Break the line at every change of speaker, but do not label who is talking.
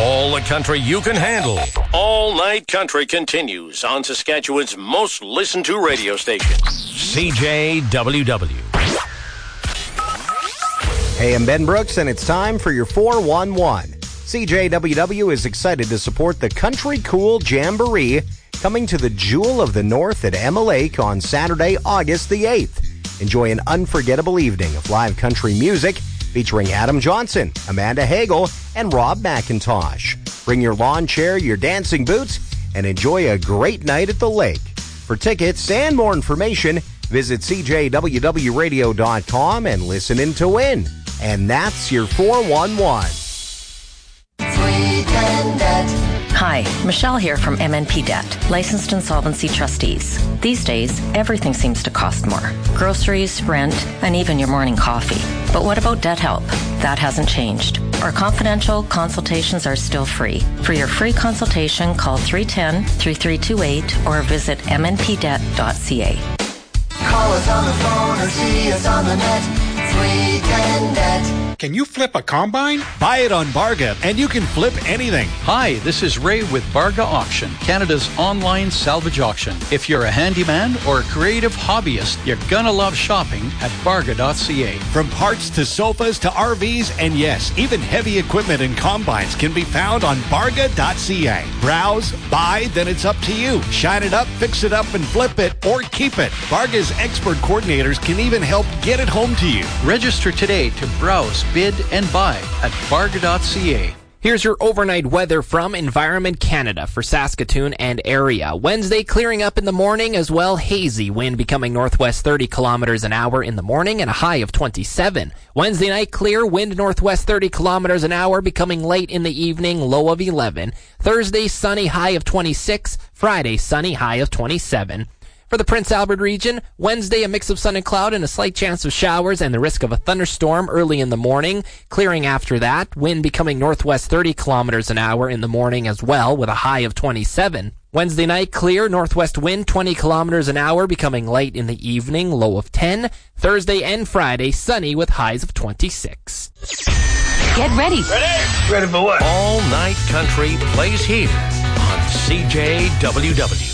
All the country you can handle. All Night Country continues on Saskatchewan's most listened to radio station, CJWW.
Hey, I'm Ben Brooks, and it's time for your 411. CJWW is excited to support the Country Cool Jamboree coming to the Jewel of the North at Emma Lake on Saturday, August the 8th. Enjoy an unforgettable evening of live country music featuring Adam Johnson, Amanda Hagel, and Rob McIntosh. Bring your lawn chair, your dancing boots, and enjoy a great night at the lake. For tickets and more information, visit cjwwradio.com and listen in to win. And that's your 411.
Hi, Michelle here from MNP Debt, licensed insolvency trustees. These days, everything seems to cost more. Groceries, rent, and even your morning coffee. But what about debt help? That hasn't changed. Our confidential consultations are still free. For your free consultation, call 310-3328 or visit mnpdebt.ca.
Call us on the phone or see us on the net. 310 Debt.
Can you flip a combine?
Buy it on Barga, and you can flip anything.
Hi, this is Ray with Barga Auction, Canada's online salvage auction. If you're a handyman or a creative hobbyist, you're gonna love shopping at Barga.ca.
From parts to sofas to RVs, and yes, even heavy equipment and combines can be found on Barga.ca. Browse, buy, then it's up to you. Shine it up, fix it up, and flip it, or keep it. Barga's expert coordinators can even help get it home to you.
Register today to browse, bid, and buy at Barga.ca.
Here's your overnight weather from Environment Canada for Saskatoon and area. Wednesday clearing up in the morning as well. Hazy wind becoming northwest 30 kilometers an hour in the morning and a high of 27. Wednesday night clear, wind northwest 30 kilometers an hour becoming late in the evening, low of 11. Thursday sunny, high of 26. Friday sunny, high of 27. For the Prince Albert region, Wednesday a mix of sun and cloud and a slight chance of showers and the risk of a thunderstorm early in the morning. Clearing after that, wind becoming northwest 30 kilometers an hour in the morning as well with a high of 27. Wednesday night clear, northwest wind 20 kilometers an hour becoming late in the evening, low of 10. Thursday and Friday sunny with highs of 26.
Get ready.
Ready for what? All Night Country plays here on CJWW.